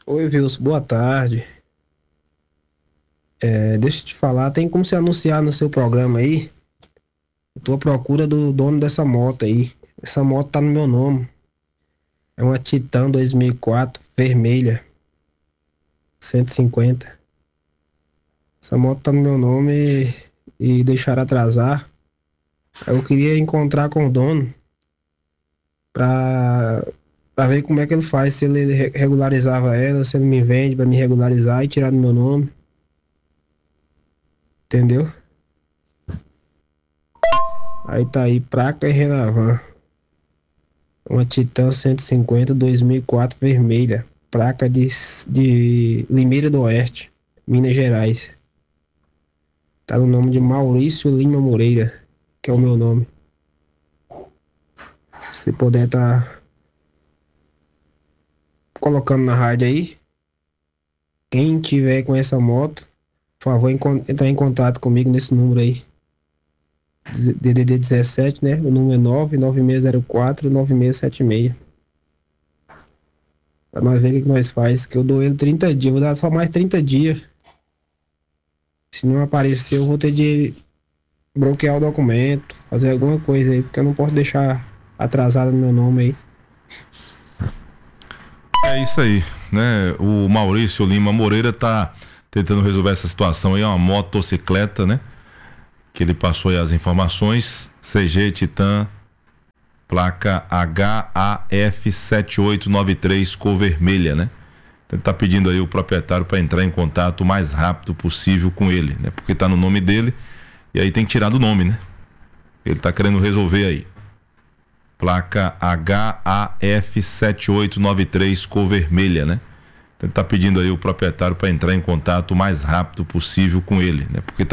Oi, Wilson, boa tarde. Deixa eu te falar, tem como se anunciar no seu programa aí? Eu tô à procura do dono dessa moto aí. Essa moto tá no meu nome. É uma Titan 2004, vermelha, 150. Essa moto tá no meu nome e deixaram atrasar. Eu queria encontrar com o dono pra, pra ver como é que ele faz, se ele regularizava ela, se ele me vende pra me regularizar e tirar do meu nome, entendeu? Aí tá aí, placa e Renavan. Uma Titan 150 2004 vermelha. Placa de Limeira do Oeste, Minas Gerais. Tá no nome de Maurício Lima Moreira, que é o meu nome. Se puder tá colocando na rádio aí. Quem tiver com essa moto, por favor, entrar em contato comigo nesse número aí. DDD 17, né? O número é 99604-9676. Pra nós ver o que nós faz, que eu dou ele 30 dias. Vou dar só mais 30 dias. Se não aparecer, eu vou ter de bloquear o documento, fazer alguma coisa aí, porque eu não posso deixar atrasado no meu nome aí. É isso aí, né? O Maurício Lima Moreira tá tentando resolver essa situação aí, é uma motocicleta, né? Que ele passou aí as informações, CG Titan, placa HAF7893, cor vermelha, né? Ele tá pedindo aí o proprietário para entrar em contato o mais rápido possível com ele, né? Porque tá no nome dele e aí tem que tirar do nome, né? Ele tá querendo resolver aí. Placa HAF7893, cor vermelha, né? Ele tá pedindo aí o proprietário para entrar em contato o mais rápido possível com ele, né? Porque tá